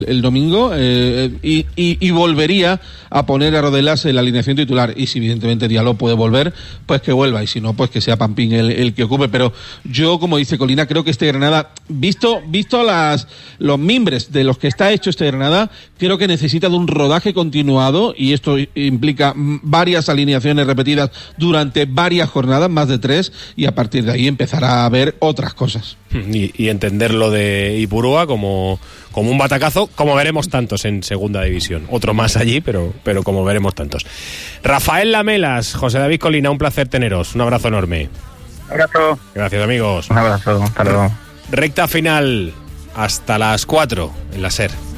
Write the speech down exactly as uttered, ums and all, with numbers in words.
el domingo eh, y, y, y volvería a poner a Rodelas en la alineación titular, y si evidentemente Diallo puede volver, pues que vuelva, y si no, pues que sea Pampín el, el que ocupe. Pero yo, como dice Colina, creo que este Granada, visto visto las los mimbres de los que está hecho este Granada, creo que necesita de un rodaje continuado, y esto implica varias alineaciones repetidas durante varias jornadas, más de tres, y a partir de ahí empezará a ver otras cosas. Y, y entender lo de Ipurúa como, como un batacazo, como veremos tantos en segunda división. Otro más allí, pero, pero como veremos tantos. Rafael Lamelas, José David Colina, un placer teneros. Un abrazo enorme. Un abrazo. Gracias, amigos. Un abrazo. Hasta luego. Recta final hasta las cuatro en la SER.